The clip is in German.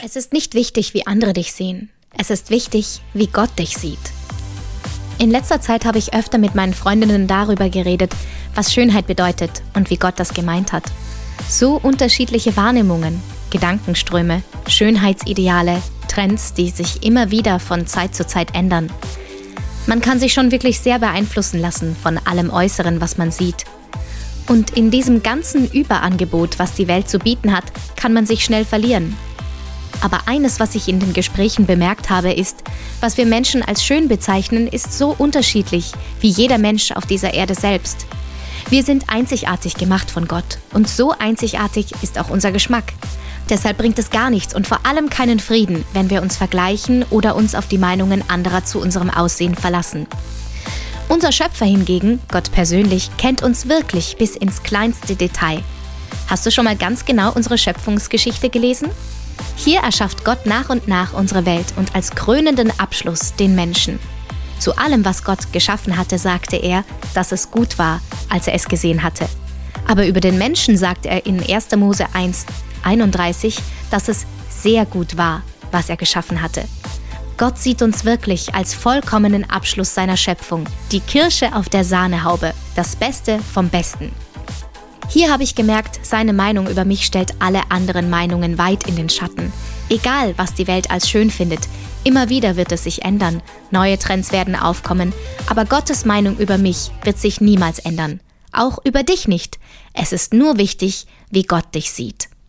Es ist nicht wichtig, wie andere dich sehen. Es ist wichtig, wie Gott dich sieht. In letzter Zeit habe ich öfter mit meinen Freundinnen darüber geredet, was Schönheit bedeutet und wie Gott das gemeint hat. So unterschiedliche Wahrnehmungen, Gedankenströme, Schönheitsideale, Trends, die sich immer wieder von Zeit zu Zeit ändern. Man kann sich schon wirklich sehr beeinflussen lassen von allem Äußeren, was man sieht. Und in diesem ganzen Überangebot, was die Welt zu bieten hat, kann man sich schnell verlieren. Aber eines, was ich in den Gesprächen bemerkt habe, ist, was wir Menschen als schön bezeichnen, ist so unterschiedlich wie jeder Mensch auf dieser Erde selbst. Wir sind einzigartig gemacht von Gott und so einzigartig ist auch unser Geschmack. Deshalb bringt es gar nichts und vor allem keinen Frieden, wenn wir uns vergleichen oder uns auf die Meinungen anderer zu unserem Aussehen verlassen. Unser Schöpfer hingegen, Gott persönlich, kennt uns wirklich bis ins kleinste Detail. Hast du schon mal ganz genau unsere Schöpfungsgeschichte gelesen? Hier erschafft Gott nach und nach unsere Welt und als krönenden Abschluss den Menschen. Zu allem, was Gott geschaffen hatte, sagte er, dass es gut war, als er es gesehen hatte. Aber über den Menschen sagt er in 1. Mose 1,31, dass es sehr gut war, was er geschaffen hatte. Gott sieht uns wirklich als vollkommenen Abschluss seiner Schöpfung, die Kirsche auf der Sahnehaube, das Beste vom Besten. Hier habe ich gemerkt, seine Meinung über mich stellt alle anderen Meinungen weit in den Schatten. Egal, was die Welt als schön findet, immer wieder wird es sich ändern, neue Trends werden aufkommen, aber Gottes Meinung über mich wird sich niemals ändern. Auch über dich nicht. Es ist nur wichtig, wie Gott dich sieht.